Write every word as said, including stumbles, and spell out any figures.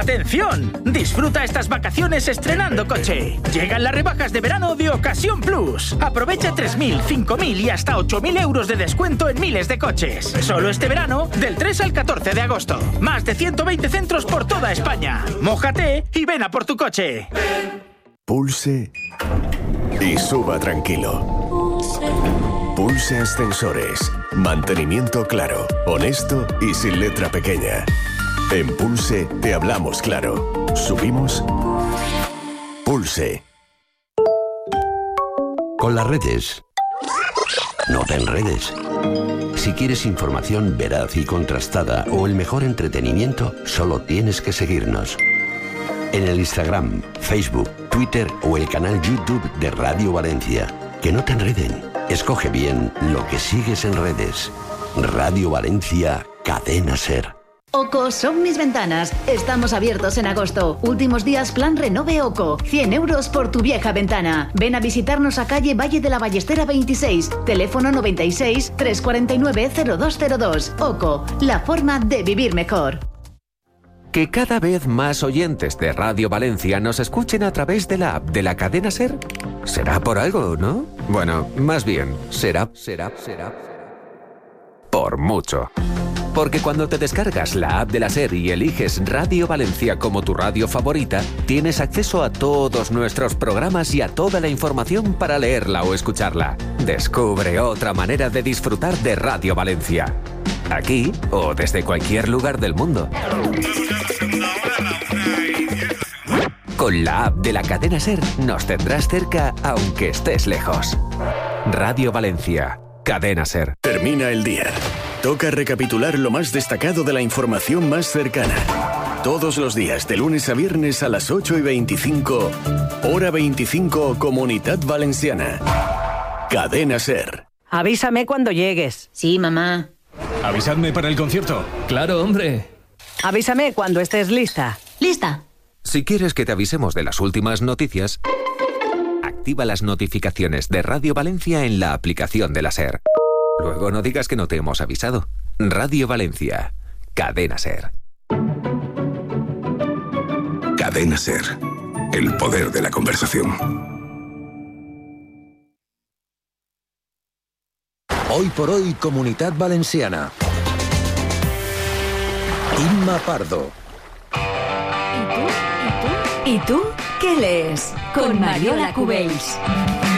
¡Atención! Disfruta estas vacaciones estrenando coche. Llegan las rebajas de verano de Ocasión Plus. Aprovecha tres mil, cinco mil y hasta ocho mil euros de descuento en miles de coches. Solo este verano, del tres al catorce de agosto. Más de ciento veinte centros por toda España. Mójate y ven a por tu coche. Pulse y suba tranquilo. Pulse Ascensores. Mantenimiento claro, honesto y sin letra pequeña. En Pulse te hablamos claro. ¿Subimos? Pulse. Con las redes, no te enredes. Si quieres información veraz y contrastada o el mejor entretenimiento, solo tienes que seguirnos. En el Instagram, Facebook, Twitter o el canal YouTube de Radio Valencia. Que no te enreden. Escoge bien lo que sigues en redes. Radio Valencia, Cadena SER. OCO son mis ventanas. Estamos abiertos en agosto. Últimos días plan Renove OCO. cien euros por tu vieja ventana. Ven a visitarnos a calle Valle de la Ballestera veintiséis. Teléfono noventa y seis, trescientos cuarenta y nueve, cero dos cero dos. OCO, la forma de vivir mejor. Que cada vez más oyentes de Radio Valencia nos escuchen a través de la app de la cadena SER. Será por algo, ¿no? Bueno, más bien, será, será, será... por mucho. Porque cuando te descargas la app de la SER y eliges Radio Valencia como tu radio favorita, tienes acceso a todos nuestros programas y a toda la información para leerla o escucharla. Descubre otra manera de disfrutar de Radio Valencia. Aquí o desde cualquier lugar del mundo. Con la app de la cadena SER nos tendrás cerca aunque estés lejos. Radio Valencia, Cadena SER. Termina el día. Toca recapitular lo más destacado de la información más cercana. Todos los días, de lunes a viernes a las ocho y veinticinco, hora veinticinco, Comunitat Valenciana. Cadena SER. Avísame cuando llegues. Sí, mamá. Avisadme para el concierto. Claro, hombre. Avísame cuando estés lista. Lista. Si quieres que te avisemos de las últimas noticias, activa las notificaciones de Radio Valencia en la aplicación de la SER. Luego no digas que no te hemos avisado. Radio Valencia, Cadena SER. Cadena SER, el poder de la conversación. Hoy por hoy, Comunitat Valenciana. Inma Pardo. ¿Y tú? ¿Y tú? ¿Qué lees? Con Mariola Cubells.